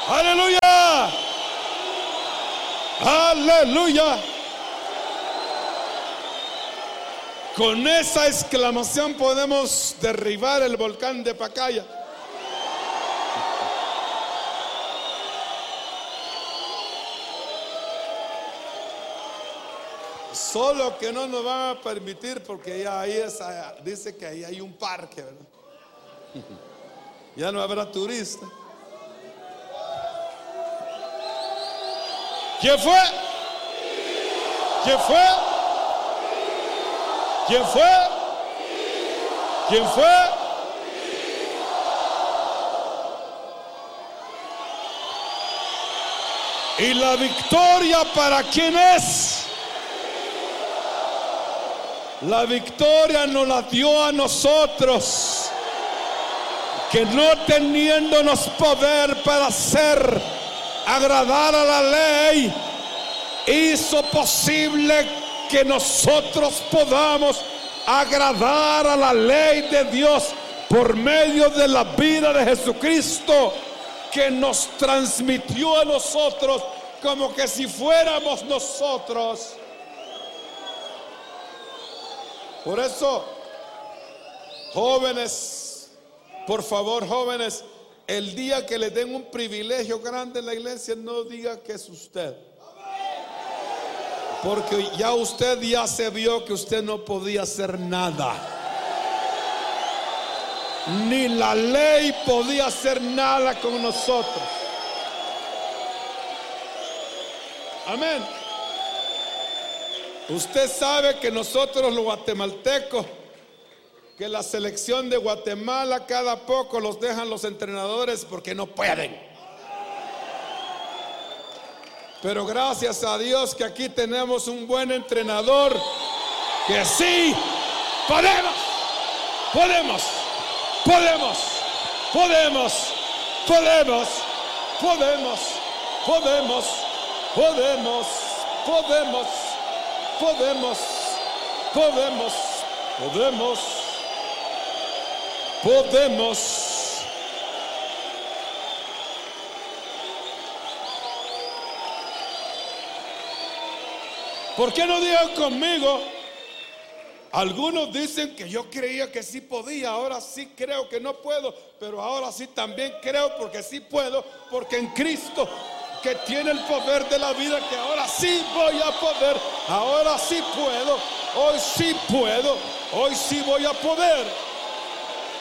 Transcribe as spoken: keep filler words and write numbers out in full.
Aleluya. Aleluya. Con esa exclamación podemos derribar el volcán de Pacaya. Solo que no nos van a permitir porque ya ahí es, dice que ahí hay un parque, ¿verdad? Ya no habrá turistas. ¿Quién fue? ¿Quién fue? ¿Quién fue? ¿Quién fue? ¿Y la victoria para quién es? La victoria nos la dio a nosotros, que no teniéndonos poder para hacer agradar a la ley, hizo posible que nosotros podamos agradar a la ley de Dios por medio de la vida de Jesucristo, que nos transmitió a nosotros como que si fuéramos nosotros. Por eso, jóvenes, por favor, jóvenes, el día que le den un privilegio grande en la iglesia, no diga que es usted. Porque ya usted ya se vio que usted no podía hacer nada. Ni la ley podía hacer nada con nosotros. Amén. Usted sabe que nosotros los guatemaltecos, que la selección de Guatemala cada poco los dejan los entrenadores porque no pueden. Pero gracias a Dios que aquí tenemos un buen entrenador, que sí, podemos, podemos, podemos, podemos, podemos, podemos, podemos, podemos, podemos. Podemos, podemos, podemos, podemos. ¿Por qué no digan conmigo? Algunos dicen que yo creía que sí podía, ahora sí creo que no puedo, pero ahora sí también creo porque sí puedo, porque en Cristo, que tiene el poder de la vida, que ahora sí voy a poder, ahora sí puedo, hoy sí puedo, hoy sí voy a poder.